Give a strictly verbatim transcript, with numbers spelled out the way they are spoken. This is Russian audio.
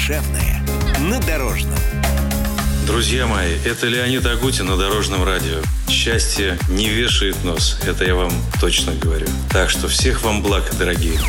Душевное на Дорожном. Друзья мои, это Леонид Агутин на Дорожном радио. Счастье не вешает нос, это я вам точно говорю. Так что всех вам благ, дорогие.